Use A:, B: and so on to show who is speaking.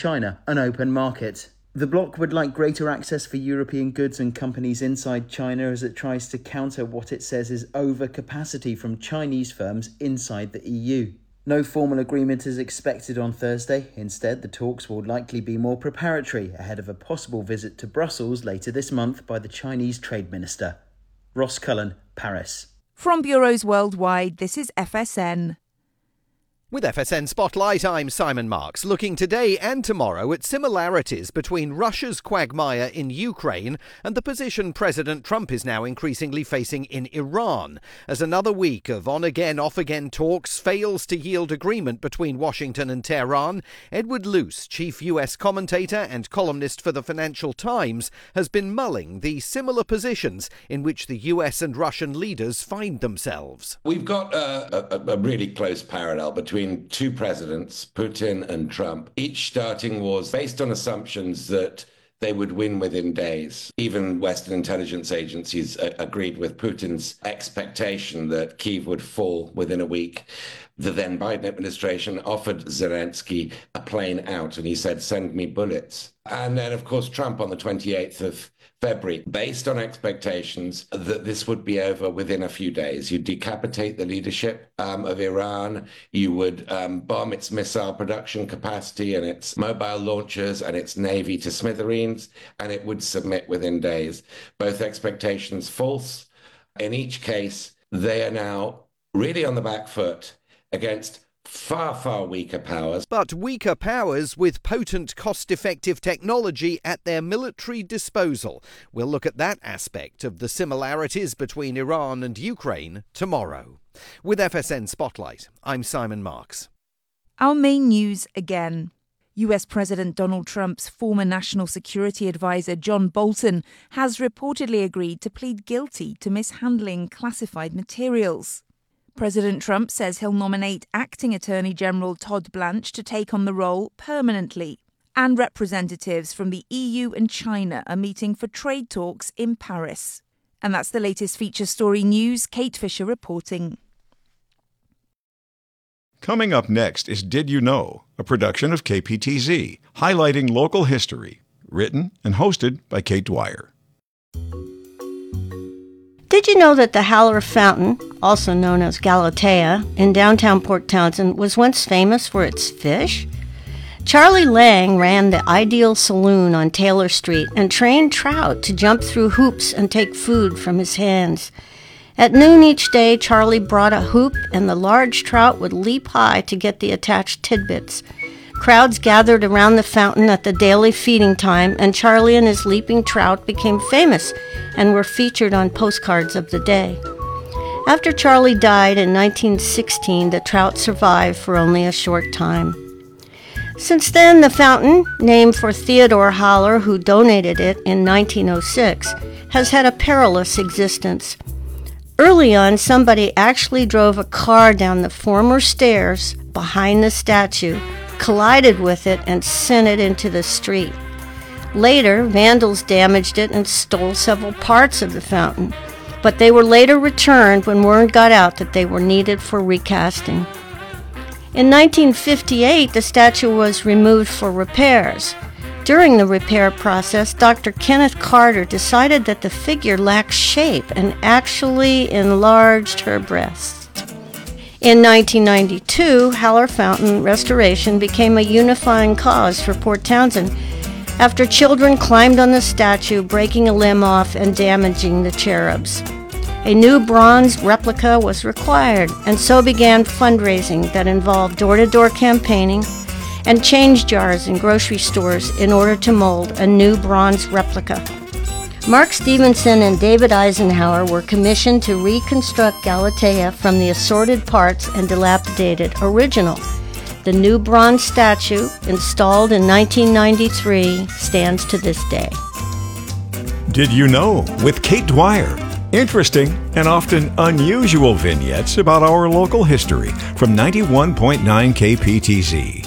A: China an open market. The bloc would like greater access for European goods and companies inside China as it tries to counter what it says is overcapacity from Chinese firms inside the EU. No formal agreement is expected on Thursday. Instead, the talks will likely be more preparatory ahead of a possible visit to Brussels later this month by the Chinese Trade Minister. Ross Cullen, Paris.
B: From bureaus worldwide, this is FSN.
C: With FSN Spotlight, I'm Simon Marks, looking today and tomorrow at similarities between Russia's quagmire in Ukraine and the position President Trump is now increasingly facing in Iran, as another week of on-again, off-again talks fails to yield agreement between Washington and Tehran. Edward Luce, chief US commentator and columnist for the Financial Times, has been mulling the similar positions in which the US and Russian leaders find themselves.
D: We've got a really close parallel between two presidents, Putin and Trump, each starting wars based on assumptions that they would win within days. Even Western intelligence agencies agreed with Putin's expectation that Kyiv would fall within a week. The then Biden administration offered Zelensky a plane out, and he said, "Send me bullets." And then, of course, Trump on the 28th of February, based on expectations that this would be over within a few days. You'd decapitate the leadership of Iran. You would bomb its missile production capacity and its mobile launchers and its navy to smithereens, and it would submit within days. Both expectations false. In each case, they are now really on the back foot against far, far weaker powers.
C: But weaker powers with potent, cost-effective technology at their military disposal. We'll look at that aspect of the similarities between Iran and Ukraine tomorrow. With FSN Spotlight, I'm Simon Marks.
B: Our main news again. US President Donald Trump's former national security advisor John Bolton has reportedly agreed to plead guilty to mishandling classified materials. President Trump says he'll nominate Acting Attorney General Todd Blanche to take on the role permanently. And representatives from the EU and China are meeting for trade talks in Paris. And that's the latest feature story news. Kate Fisher reporting.
E: Coming up next is Did You Know?, a production of KPTZ, highlighting local history, written and hosted by Kate Dwyer.
F: Did you know that the Haller Fountain, also known as Galatea, in downtown Port Townsend was once famous for its fish? Charlie Lang ran the Ideal Saloon on Taylor Street and trained trout to jump through hoops and take food from his hands. At noon each day, Charlie brought a hoop, and the large trout would leap high to get the attached tidbits. Crowds gathered around the fountain at the daily feeding time, and Charlie and his leaping trout became famous and were featured on postcards of the day. After Charlie died in 1916, the trout survived for only a short time. Since then, the fountain, named for Theodore Haller, who donated it in 1906, has had a perilous existence. Early on, somebody actually drove a car down the former stairs behind the statue, collided with it, and sent it into the street. Later, vandals damaged it and stole several parts of the fountain, but they were later returned when word got out that they were needed for recasting. In 1958, the statue was removed for repairs. During the repair process, Dr. Kenneth Carter decided that the figure lacked shape and actually enlarged her breasts. In 1992, Haller Fountain restoration became a unifying cause for Port Townsend after children climbed on the statue, breaking a limb off and damaging the cherubs. A new bronze replica was required, and so began fundraising that involved door-to-door campaigning and change jars in grocery stores in order to mold a new bronze replica. Mark Stevenson and David Eisenhower were commissioned to reconstruct Galatea from the assorted parts and dilapidated original. The new bronze statue, installed in 1993, stands to this day.
E: Did You Know? With Kate Dwyer. Interesting and often unusual vignettes about our local history from 91.9 KPTZ.